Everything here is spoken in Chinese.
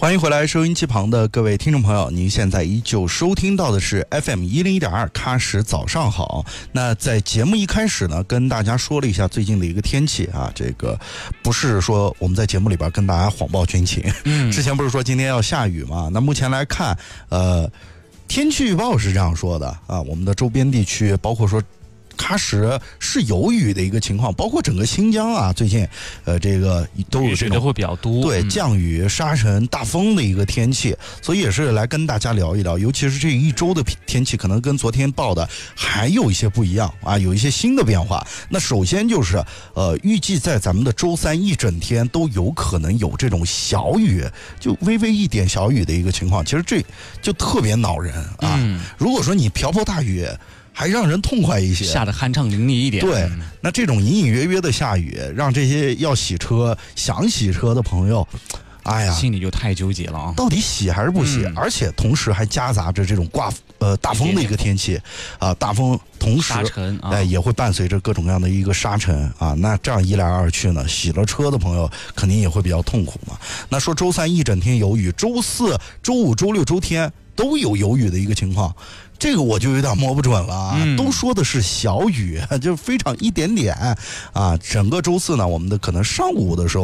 欢迎回来，收音机旁的各位听众朋友，您现在依旧收听到的是 FM101.2喀什早上好。那在节目一开始呢，跟大家说了一下最近的一个天气啊，这个不是说我们在节目里边跟大家谎报军情，之前不是说今天要下雨吗？那目前来看，天气预报是这样说的啊，我们的周边地区包括说喀什是有雨的一个情况，包括整个新疆啊，最近这个都有这种会比较多， 对，降雨、沙尘、大风的一个天气，所以也是来跟大家聊一聊，尤其是这一周的天气可能跟昨天报的还有一些不一样啊，有一些新的变化。那首先就是预计在咱们的周三一整天都有可能有这种小雨，就微微一点小雨的一个情况，其实这就特别恼人啊。如果说你瓢泼大雨还让人痛快一些， 下得酣畅淋漓一点。 对，那这种隐隐约约的下雨，让这些要洗车、想洗车的朋友，哎呀， 心里就太纠结了啊！ 到底洗还是不洗？而且同时还夹杂着这种大风的一个天气啊，大风同时沙尘也会伴随着各种各样的一个沙尘啊。那这样一来二去呢，洗了车的朋友肯定也会比较痛苦嘛。那说周三一整天有雨，周四周五周六周天都有雨的一个情况。这个我就有点摸不准了啊，都说的是小雨，就非常一点点啊。整个周四呢，我们的可能上午的时候